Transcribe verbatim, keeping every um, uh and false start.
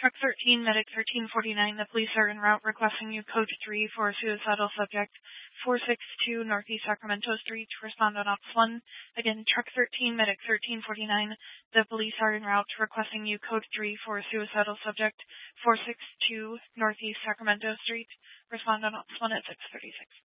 Truck thirteen, Medic thirteen forty-nine, the police are en route requesting you code three for a suicidal subject, four sixty-two Northeast Sacramento Street, respond on Ops one. Again, Truck thirteen, Medic thirteen forty-nine, the police are en route requesting you code three for a suicidal subject, four sixty-two Northeast Sacramento Street, respond on Ops one at six thirty-six.